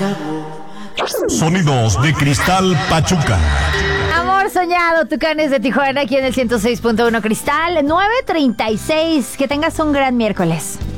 Sonidos de Cristal Pachuca. Amor soñado, Tucanes de Tijuana, aquí en el 106.1 Cristal, 9:36. Que tengas un gran miércoles.